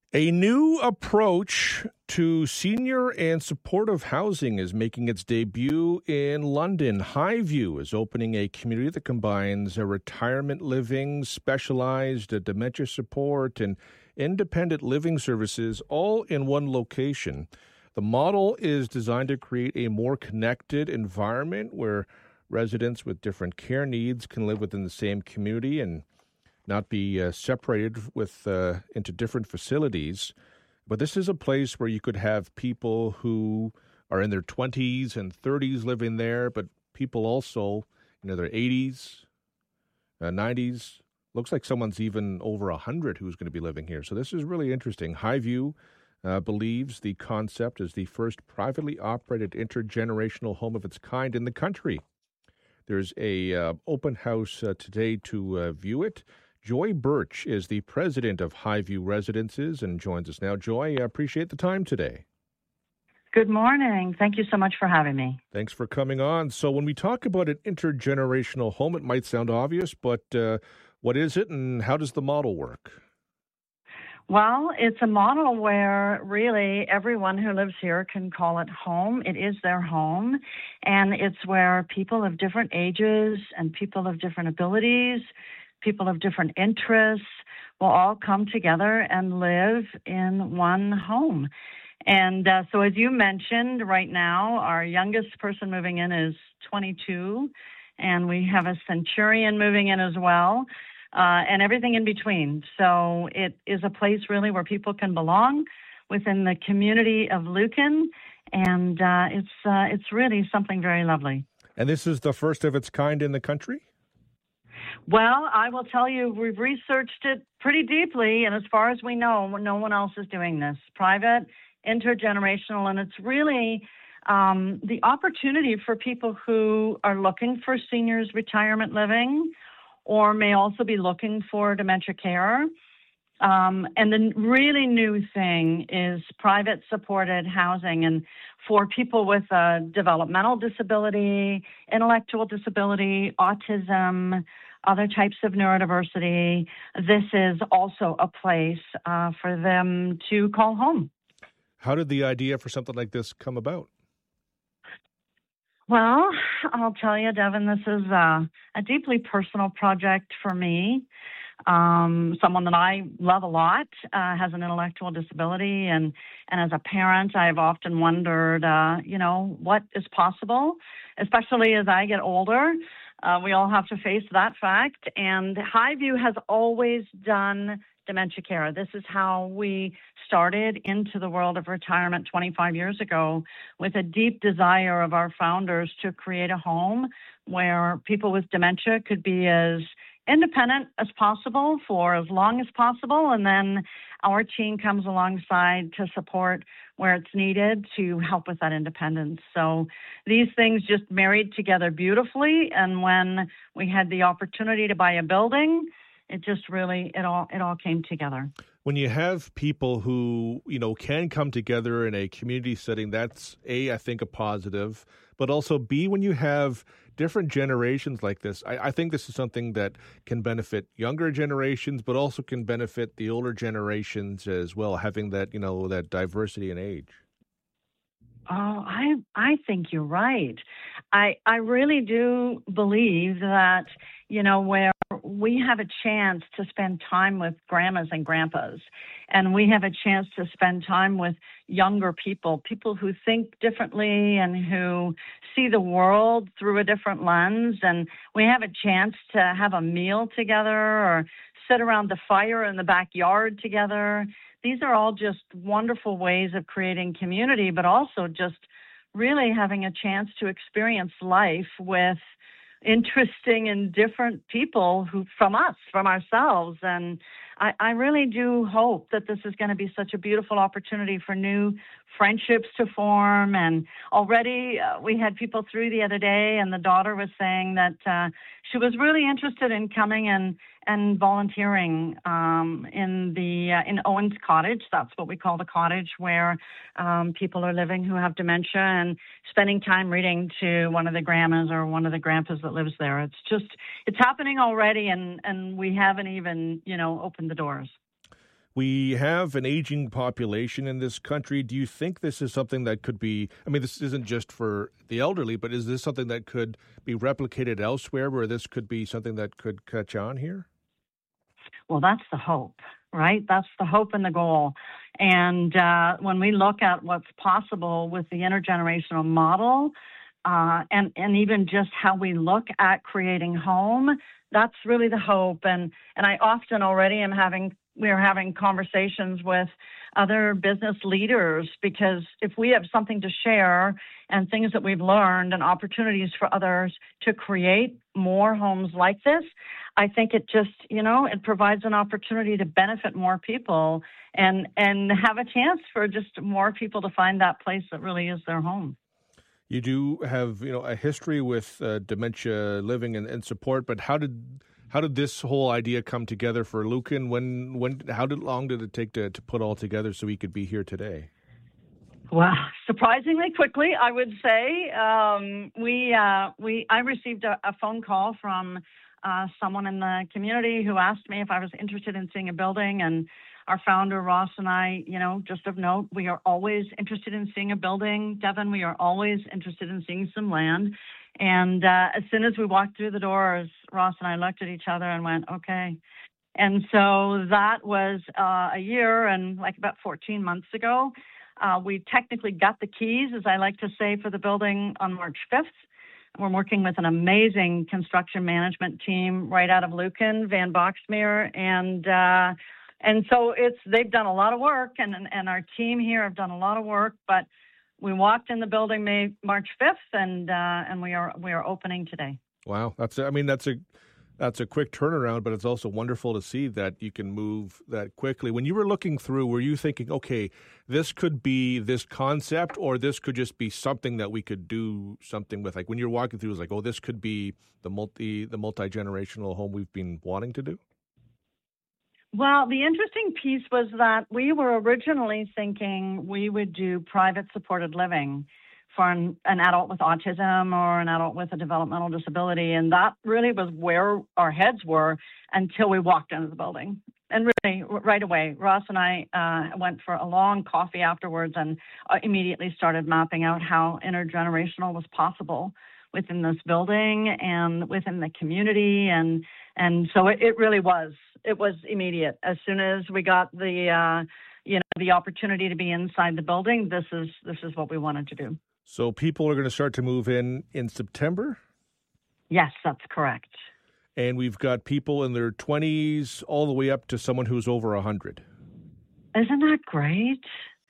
A new approach to senior and supportive housing is making its debut in London. Highview is opening a community that combines a retirement living, specialized dementia support, and independent living services all in one location. The model is designed to create a more connected environment where residents with different care needs can live within the same community and not be separated into different facilities. But this is a place where you could have people who are in their 20s and 30s living there, but people also in their 80s, 90s. Looks like someone's even over 100 who's going to be living here. So this is really interesting. Highview believes the concept is the first privately operated intergenerational home of its kind in the country. There's a open house today to view it. Joy Birch is the president of Highview Residences and joins us now. Joy, I appreciate the time today. Good morning. Thank you so much for having me. Thanks for coming on. So when we talk about an intergenerational home, it might sound obvious, but what is it and how does the model work? Well, it's a model where really everyone who lives here can call it home. It is their home, and it's where people of different ages and people of different abilities, people of different interests will all come together and live in one home. And so as you mentioned, right now, our youngest person moving in is 22, and we have a centurion moving in as well, and everything in between. So it is a place really where people can belong within the community of Lucan, and it's really something very lovely. And this is the first of its kind in the country? Well, I will tell you, we've researched it pretty deeply, and as far as we know, no one else is doing this. Private, intergenerational, and it's really the opportunity for people who are looking for seniors retirement living or may also be looking for dementia care. And the really new thing is private supported housing. And for people with a developmental disability, intellectual disability, autism, other types of neurodiversity, this is also a place for them to call home. How did the idea for something like this come about? Well, I'll tell you, Devin, this is a deeply personal project for me. Someone that I love a lot has an intellectual disability, and as a parent, I've often wondered, what is possible, especially as I get older. We all have to face that fact, and Highview has always done dementia care. This is how we started into the world of retirement 25 years ago, with a deep desire of our founders to create a home where people with dementia could be as independent as possible for as long as possible, and then our team comes alongside to support where it's needed to help with that independence. So these things just married together beautifully, and when we had the opportunity to buy a building, it just really, it all came together. When you have people who, can come together in a community setting, that's A, I think a positive, but also B, when you have different generations like this, I think this is something that can benefit younger generations, but also can benefit the older generations as well, having that, that diversity in age. Oh, I think you're right. I really do believe that, where we have a chance to spend time with grandmas and grandpas, and we have a chance to spend time with younger people who think differently and who see the world through a different lens, and we have a chance to have a meal together or sit around the fire in the backyard together. These are all just wonderful ways of creating community, but also just really having a chance to experience life with interesting and different people from ourselves. And I really do hope that this is going to be such a beautiful opportunity for new friendships to form. And already we had people through the other day, and the daughter was saying that she was really interested in coming and volunteering in Owen's Cottage. That's what we call the cottage, where people are living who have dementia, and spending time reading to one of the grandmas or one of the grandpas that lives there. It's happening already, and we haven't even, opened the doors. We have an aging population in this country. Do you think this is something that could be, I mean, this isn't just for the elderly, but is this something that could be replicated elsewhere where this could be something that could catch on here? Well, that's the hope, right? That's the hope and the goal. And when we look at what's possible with the intergenerational model, and even just how we look at creating home, that's really the hope. And I often already we're having conversations with other business leaders, because if we have something to share and things that we've learned and opportunities for others to create more homes like this, I think it just, it provides an opportunity to benefit more people and have a chance for just more people to find that place that really is their home. You do have, a history with dementia living and support, but how did this whole idea come together for Lucan? How long did it take to put all together so he could be here today? Well, surprisingly quickly, I would say. I received a phone call from someone in the community who asked me if I was interested in seeing a building, and our founder, Ross, and I, just of note, we are always interested in seeing a building. Devin, we are always interested in seeing some land. And as soon as we walked through the doors, Ross and I looked at each other and went, okay. And so that was a year and about 14 months ago. We technically got the keys, as I like to say, for the building on March 5th. We're working with an amazing construction management team right out of Lucan, Van Boxmeer, and so they've done a lot of work, and our team here have done a lot of work. But we walked in the building March 5th, and we are opening today. Wow, that's a quick turnaround, but it's also wonderful to see that you can move that quickly. When you were looking through, were you thinking, okay, this could be this concept, or this could just be something that we could do something with? Like when you're walking through, it was like, oh, this could be the multi-generational home we've been wanting to do? Well, the interesting piece was that we were originally thinking we would do private supported living for an adult with autism or an adult with a developmental disability. And that really was where our heads were until we walked into the building. And really, right away, Ross and I went for a long coffee afterwards and immediately started mapping out how intergenerational was possible within this building and within the community. And so it really was. It was immediate. As soon as we got the opportunity to be inside the building, this is what we wanted to do. So people are going to start to move in September? Yes, that's correct. And we've got people in their 20s all the way up to someone who's over 100. Isn't that great?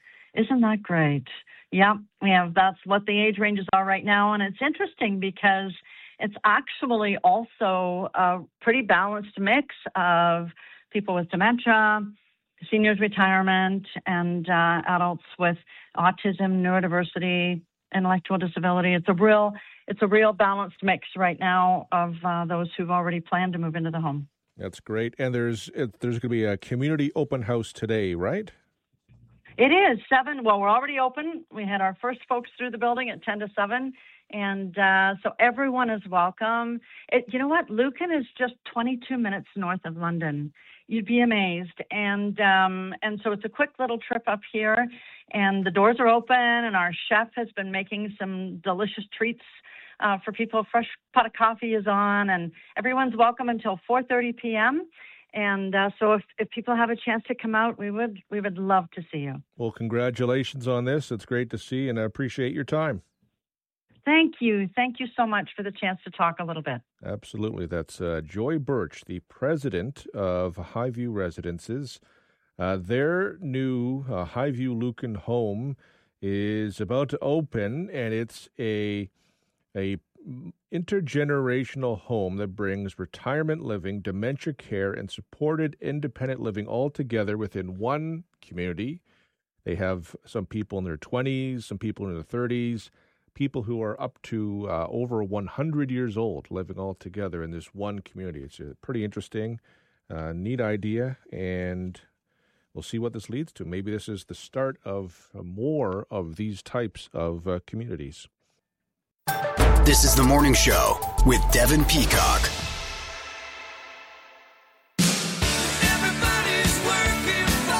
Yeah, that's what the age ranges are right now. And it's interesting because it's actually also a pretty balanced mix of people with dementia, seniors retirement, and adults with autism, neurodiversity, intellectual disability. It's a real balanced mix right now of those who've already planned to move into the home. That's great. And there's going to be a community open house today, right? It is 7. Well, we're already open. We had our first folks through the building at 10 to 7. And so everyone is welcome. You know what? Lucan is just 22 minutes north of London. You'd be amazed. And so it's a quick little trip up here. And the doors are open, and our chef has been making some delicious treats for people. Fresh pot of coffee is on, and everyone's welcome until 4:30 p.m. And so if people have a chance to come out, we would love to see you. Well, congratulations on this. It's great to see, and I appreciate your time. Thank you. Thank you so much for the chance to talk a little bit. Absolutely. That's Joy Birch, the president of Highview Residences. Their new Highview Lucan home is about to open, and it's a intergenerational home that brings retirement living, dementia care, and supported independent living all together within one community. They have some people in their 20s, some people in their 30s, people who are up to over 100 years old living all together in this one community. It's a pretty interesting, neat idea, and we'll see what this leads to. Maybe this is the start of more of these types of communities. This is The Morning Show with Devin Peacock. Everybody's working for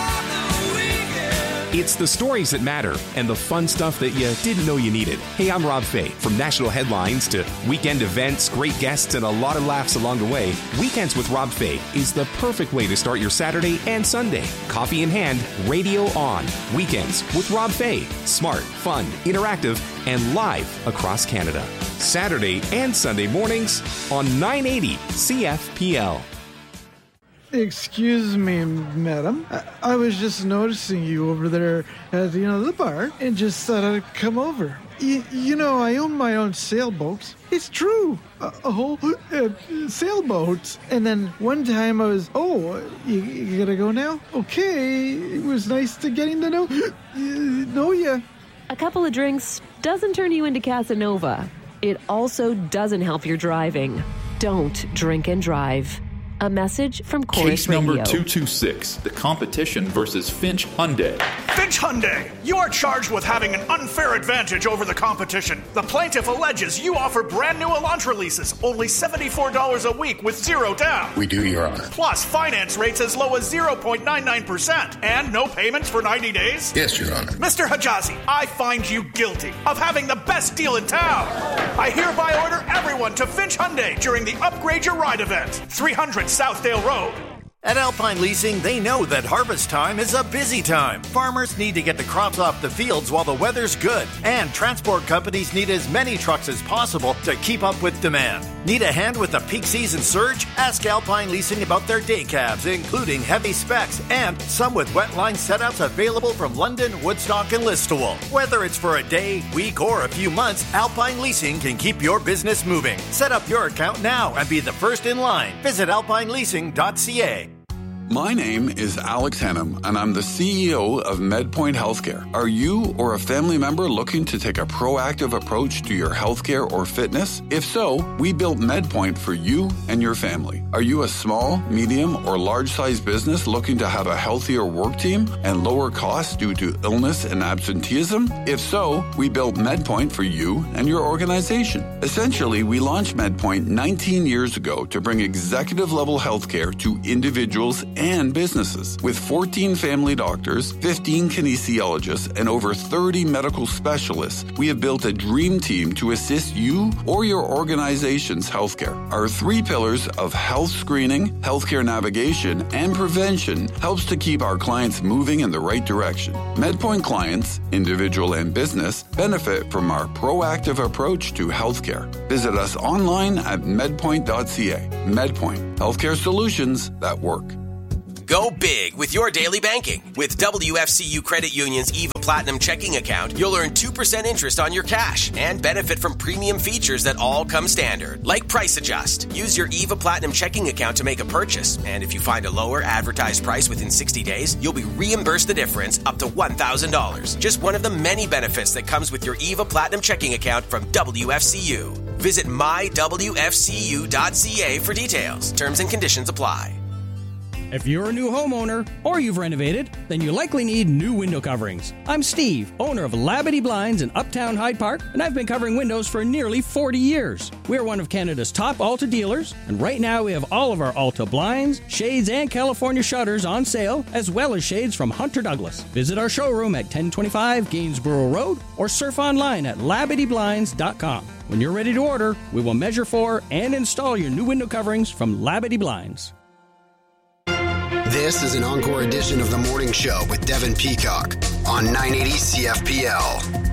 It's the stories that matter and the fun stuff that you didn't know you needed. Hey, I'm Rob Fay. From national headlines to weekend events, great guests, and a lot of laughs along the way, Weekends with Rob Fay is the perfect way to start your Saturday and Sunday. Coffee in hand, radio on. Weekends with Rob Fay. Smart, fun, interactive, and live across Canada. Saturday and Sunday mornings on 980 CFPL. Excuse me, madam. I was just noticing you over there at the bar and just thought I'd come over. I own my own sailboats. It's true. A whole sailboats. And then one time I was, you gotta go now? Okay. It was nice to getting to know you. A couple of drinks doesn't turn you into Casanova. It also doesn't help your driving. Don't drink and drive. A message from Chorus Case number Radio. 226, the competition versus Finch Hyundai. Finch Hyundai, you are charged with having an unfair advantage over the competition. The plaintiff alleges you offer brand new Elantra leases, only $74 a week with zero down. We do, Your Honor. Plus finance rates as low as 0.99% and no payments for 90 days? Yes, Your Honor. Mr. Hijazi, I find you guilty of having the best deal in town. I hereby order everyone to Finch Hyundai during the Upgrade Your Ride event, 300 Southdale Road. At Alpine Leasing, they know that harvest time is a busy time. Farmers need to get the crops off the fields while the weather's good. And transport companies need as many trucks as possible to keep up with demand. Need a hand with the peak season surge? Ask Alpine Leasing about their day cabs, including heavy specs and some with wet line setouts available from London, Woodstock, and Listowel. Whether it's for a day, week, or a few months, Alpine Leasing can keep your business moving. Set up your account now and be the first in line. Visit alpineleasing.ca. My name is Alex Hennum, and I'm the CEO of MedPoint Healthcare. Are you or a family member looking to take a proactive approach to your healthcare or fitness? If so, we built MedPoint for you and your family. Are you a small, medium, or large-sized business looking to have a healthier work team and lower costs due to illness and absenteeism? If so, we built MedPoint for you and your organization. Essentially, we launched MedPoint 19 years ago to bring executive-level healthcare to individuals and businesses. With 14 family doctors, 15 kinesiologists, and over 30 medical specialists, we have built a dream team to assist you or your organization's healthcare. Our 3 pillars of health screening, healthcare navigation, and prevention helps to keep our clients moving in the right direction. MedPoint clients, individual and business, benefit from our proactive approach to healthcare. Visit us online at medpoint.ca. MedPoint, healthcare solutions that work. Go big with your daily banking. With WFCU Credit Union's EVA Platinum checking account, you'll earn 2% interest on your cash and benefit from premium features that all come standard, like Price Adjust. Use your EVA Platinum checking account to make a purchase, and if you find a lower advertised price within 60 days, you'll be reimbursed the difference up to $1,000. Just one of the many benefits that comes with your EVA Platinum checking account from WFCU. Visit mywfcu.ca for details. Terms and conditions apply. If you're a new homeowner or you've renovated, then you likely need new window coverings. I'm Steve, owner of Labadee Blinds in Uptown Hyde Park, and I've been covering windows for nearly 40 years. We're one of Canada's top Alta dealers, and right now we have all of our Alta blinds, shades, and California shutters on sale, as well as shades from Hunter Douglas. Visit our showroom at 1025 Gainsborough Road or surf online at LabadeeBlinds.com. When you're ready to order, we will measure for and install your new window coverings from Labadee Blinds. This is an encore edition of The Morning Show with Devin Peacock on 980 CFPL.